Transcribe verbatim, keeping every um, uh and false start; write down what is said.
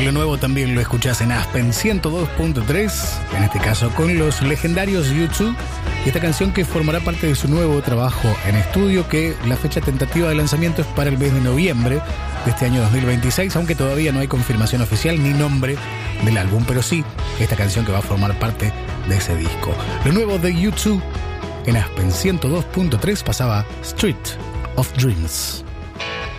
lo nuevo también lo escuchás en Aspen ciento dos punto tres, en este caso con los legendarios U dos, y esta canción que formará parte de su nuevo trabajo en estudio, que la fecha tentativa de lanzamiento es para el mes de noviembre de este año dos mil veintiséis, aunque todavía no hay confirmación oficial ni nombre del álbum, pero sí esta canción que va a formar parte de ese disco. Lo nuevo de U dos en Aspen ciento dos punto tres pasaba Street of Dreams.